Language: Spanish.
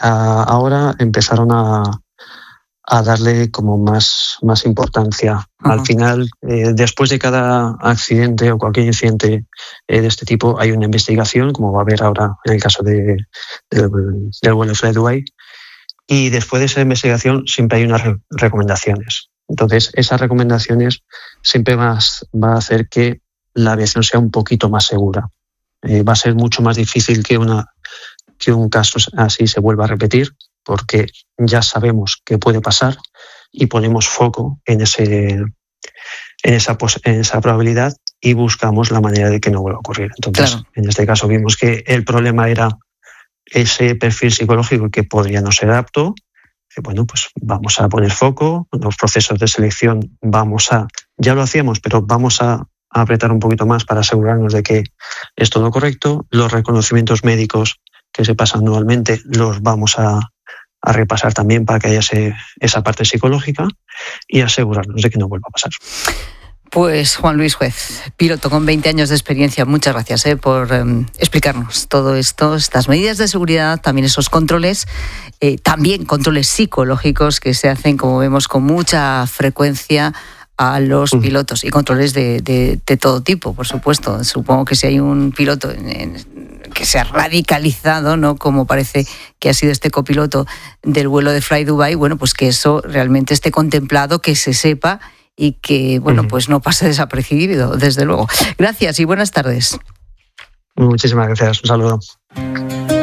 ahora empezaron a darle como más importancia. Uh-huh. Al final, después de cada accidente o cualquier incidente de este tipo, hay una investigación, como va a haber ahora en el caso del vuelo Fly Dubai, y después de esa investigación siempre hay unas recomendaciones. Entonces, esas recomendaciones siempre va a hacer que la aviación sea un poquito más segura. Va a ser mucho más difícil que un caso así se vuelva a repetir, porque ya sabemos qué puede pasar y ponemos foco en esa probabilidad y buscamos la manera de que no vuelva a ocurrir. Entonces, claro, en este caso vimos que el problema era ese perfil psicológico que podría no ser apto. Bueno, pues vamos a poner foco, los procesos de selección ya lo hacíamos, pero vamos a apretar un poquito más para asegurarnos de que es todo correcto. Los reconocimientos médicos que se pasan anualmente los vamos a repasar también para que haya esa parte psicológica y asegurarnos de que no vuelva a pasar. Pues Juan Luis Juez, piloto con 20 años de experiencia, muchas gracias por explicarnos todo esto, estas medidas de seguridad, también esos controles, también controles psicológicos que se hacen, como vemos, con mucha frecuencia a los pilotos y controles de todo tipo, por supuesto. Supongo que si hay un piloto que se ha radicalizado, ¿no?, como parece que ha sido este copiloto del vuelo de Fly Dubai, bueno, pues que eso realmente esté contemplado, que se sepa y que, bueno, pues no pase desapercibido, desde luego. Gracias y buenas tardes. Muchísimas gracias. Un saludo.